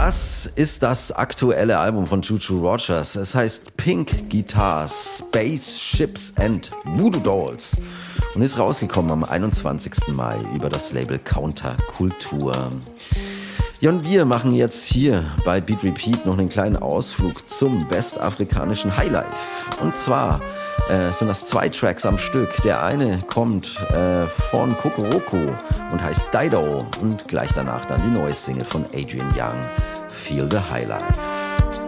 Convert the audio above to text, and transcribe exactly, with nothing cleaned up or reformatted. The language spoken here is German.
Das ist das aktuelle Album von Juju Rogers. Es heißt Pink Guitars, Spaceships and Voodoo Dolls und ist rausgekommen am einundzwanzigsten Mai über das Label Counterculture. Ja, und wir machen jetzt hier bei Beat Repeat noch einen kleinen Ausflug zum westafrikanischen Highlife. Und zwar äh, sind das zwei Tracks am Stück. Der eine kommt äh, von Kokoroko und heißt Dido und gleich danach dann die neue Single von Adrian Young, Feel the Highlife.